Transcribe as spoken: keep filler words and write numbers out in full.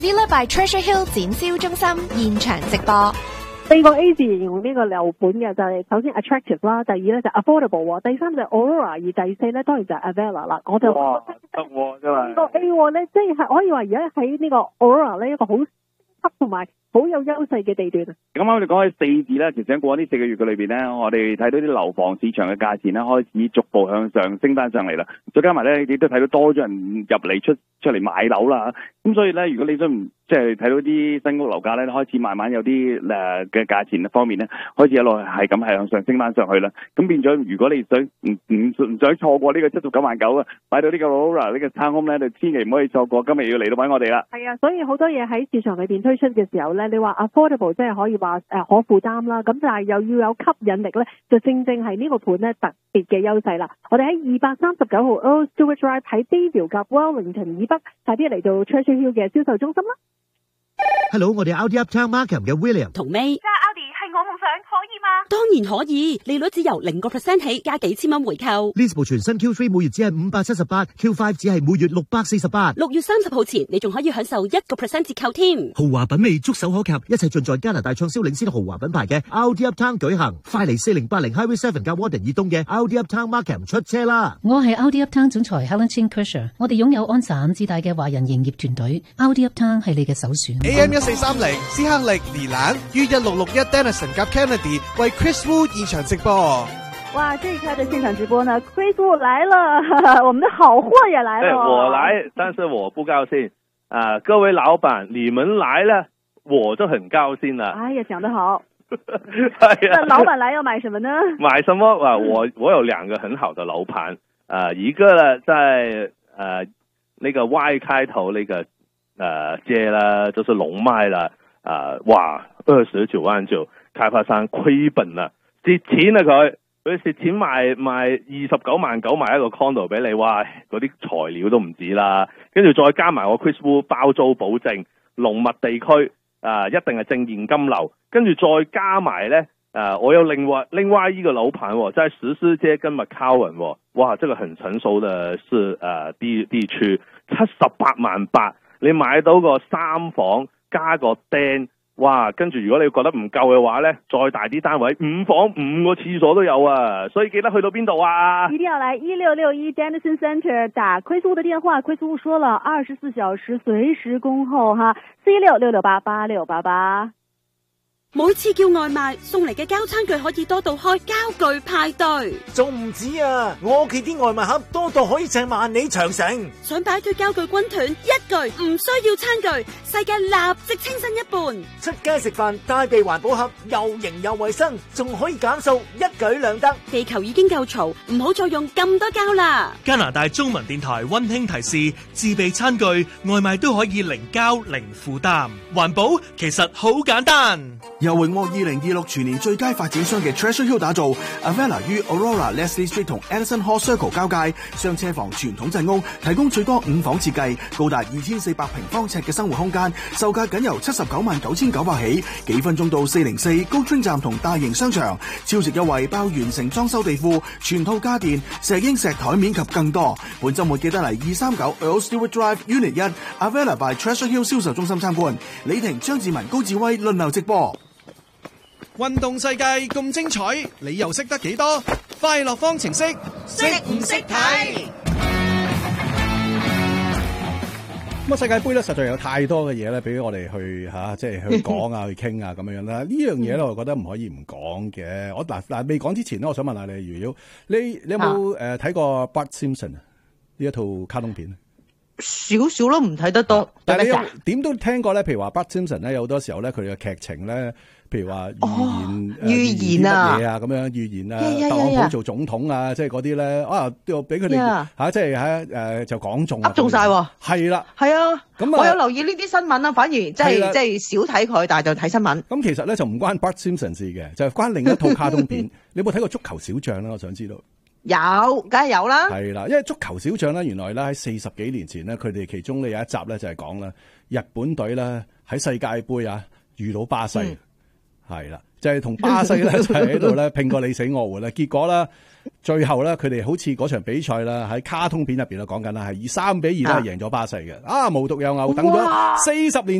Villa by Treasure Hill 展銷中心現場直播。 四個 A 字形容呢個樓盤嘅就係首先 attractive 啦，第二咧就 affordable， 第三就 Aurora， 而第四咧當然就係 Avella 啦。我就哇得喎真係。 呢個 A 咧，即係可以話而家喺呢個 Aurora 咧一個好級同埋好有優勢嘅地段啊！ 咁啱我哋講起四字咧，其實喺過呢四個月嘅裏邊咧，我哋睇到啲樓房市場嘅價錢咧開始逐步向上升翻上嚟啦。再加埋咧，亦都睇到多咗人入嚟出出嚟買樓啦。咁所以咧，如果你想唔即係睇到啲新屋樓價咧，開始慢慢有啲誒嘅價錢方面咧，開始一路係咁係向上升翻上去啦。咁變咗，如果你想唔唔唔想錯過呢個七十九萬九啊，買到呢個 Aurora 呢個 townhome 咧，就千祈唔可以錯過。今日要嚟到揾我哋啦。 係啊，所以好多嘢喺市場裏邊推出嘅時候咧，你話 affordable 即係可以話誒可負擔啦，咁但係又要有吸引力咧，就正正係呢個盤咧特別嘅優勢啦。我哋喺二百三十九號 Earl Stewart Drive 喺 Bayview 及 Wellington 以北，快啲嚟到 Treasure Hill 嘅銷售中心啦。 Hello， 我哋 Audi Uptown Markham 嘅 William 同 May。 揸 Audi 係我夢想，可以嗎？ 當然可以，利率只由零個 percent 起，加幾千蚊回購。 呢部全新 Q 三每月只係五百七十八 ，Q 五只係每月六百四十八。 六月三十號前，你仲可以享受一個 percent 折扣添。 豪華品味觸手可及，一切盡在加拿大暢銷領先豪華品牌嘅 Audi Uptown 舉行。快嚟四零八零 Highway Seven 加 Warden 以東嘅 Audi Uptown Markham 出車啦！ 我係 Audi Uptown 總裁 Helen Chin Kersher， 我哋擁有安省至大嘅華人營業團隊 ，Audi Uptown 係你嘅首選。 A M 一四三零斯克力尼蘭於一六六一 Denison 及 Kennedy 為 Chris Wu 現場直播。 哇，這一開的現場直播呢 ，Chris Wu 來了，我們的好貨也來了。 對，我來，但是我不高興啊、呃！各位老闆，你們來了，我就很高興了。 哎呀，講得好。 係啊， 老闆來要買什麼呢？ 買什麼啊？我我有兩個很好的樓盤，啊、呃，一個呢在呃那個 Y 開頭那個呃街啦，就是龍邁啦，啊、呃，哇，二十九萬九，開發商虧本啦，蝕錢啊佢。佢蝕錢賣賣二十九萬九買一個 condo 俾你，哇！嗰啲材料都唔止啦，跟住再加埋我 Chris Wu 包租保證，龍脈地區啊、呃，一定係正現金流，跟住再加埋咧，啊、呃，我有另外另外一個樓盤喎，在石獅街跟 McCowan 喎，哇！這個很成熟的是呃地地區，七十八萬八，你買到個三房加個釘。哇，跟住如果你覺得唔夠嘅話呢，再大啲單位，五房五個廁所都有啊，所以記得去到邊度啊？ 一定要來一六六一 Denison Center 打Chris Wu的電話，Chris Wu說了二十四小時隨時恭候哈，四一六六六八八六八八。 每次叫外賣送嚟嘅膠餐具可以多到開膠具派對， 仲唔止啊！我屋企啲外賣盒多到可以掟萬里長城。 想擺脫膠具軍團，一句唔需要餐具，世界立即清新一半。 出街食飯帶備環保盒，又型又衛生，仲可以減數，一舉兩得。 地球已經夠嘈，唔好再用咁多膠啦。 加拿大中文電台溫馨提示：自備餐具，外賣都可以零膠零負擔，環保其實好簡單。 由榮獲二零二六全年最佳發展商嘅 Treasure Hill 打造 ，Avella 於 Aurora Leslie Street 同 Edison Hall Circle 交界，雙車房傳統鎮屋，提供最多五房設計，高達二千四百平方尺嘅生活空間，售價僅由七十九萬九千九百起，幾分鐘到四零四高春站同大型商場，超值優惠包完成裝修地庫、全套家電、石英石台面及更多。本週末記得嚟二三九 Earl Stewart Drive Unit 一 Avella by Treasure Hill 銷售中心參觀，李婷、張志文、高志威輪流直播。 運動世界咁精彩，你又識得幾多？快樂方程式識唔識睇？咁啊，世界盃咧實在有太多嘅嘢咧，俾我哋去吓、啊，即係去講啊，去傾啊，咁樣樣啦。呢樣嘢咧，我覺得唔可以唔講嘅。我嗱嗱未講之前咧，我想問下你，如果你你有冇誒睇過 Bart Simpson 呢一套卡通片？ 少少都唔睇得多， 但係你點都聽過咧？譬如話 Bart Simpson 咧，有好多時候咧，佢嘅劇情咧，譬如話預言、 哦、預言啊， 嘢啊，咁樣預言啊， yeah, yeah, 特朗普 yeah. 做總統啊，即係嗰啲咧，啊，都俾佢哋吓，即係喺誒就講中， 噏中晒， 係啦， 係啊， 咁我有留意呢啲新聞啊，反而即係即係少睇佢，但係就睇新聞。 咁其實咧就唔關 Bart Simpson 事嘅，就係關另一套卡通片。你有冇睇過足球小將咧？我想知道。 有，梗係有啦。係啦，因為足球小將咧，原來咧喺四十幾年前咧，佢哋其中咧有一集咧就係講啦，日本隊咧喺世界盃啊遇到巴西，係啦、嗯， 就係同巴西咧就喺度咧拼過你死我活啦，結果咧最後咧佢哋好似嗰場比賽啦，喺卡通片入邊啊講緊啦係以三比二咧贏咗巴西嘅，啊無獨有偶，等咗四十年。